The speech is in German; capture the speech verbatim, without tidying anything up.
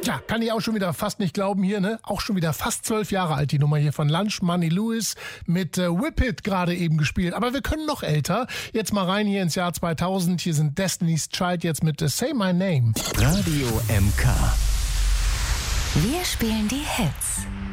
Tja, kann ich auch schon wieder fast nicht glauben hier, ne? Auch schon wieder fast zwölf Jahre alt, die Nummer hier von Lunch Money Lewis mit äh, Whip It gerade eben gespielt. Aber wir können noch älter. Jetzt mal rein hier ins Jahr zweitausend. Hier sind Destiny's Child jetzt mit äh, Say My Name. Radio M K. Wir spielen die Hits.